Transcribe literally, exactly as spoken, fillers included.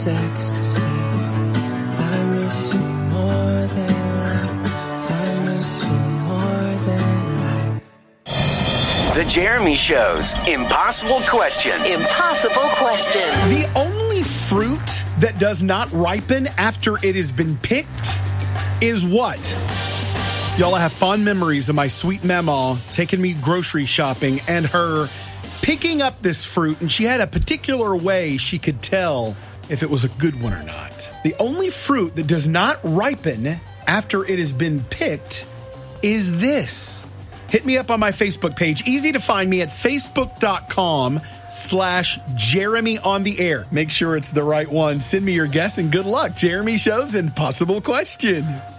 ecstasy. I miss you more than life. I miss you more than life. The Jeremy Show's Impossible Question. Impossible Question. The only fruit that does not ripen after it has been picked is what? Y'all, I have fond memories of my sweet mama taking me grocery shopping and her picking up this fruit, and she had a particular way she could tell if it was a good one or not. The only fruit that does not ripen after it has been picked is this. Hit me up on my Facebook page. Easy to find me at facebook.com slash Jeremy on the air. Make sure it's the right one. Send me your guess and good luck. Jeremy Show's Impossible Question.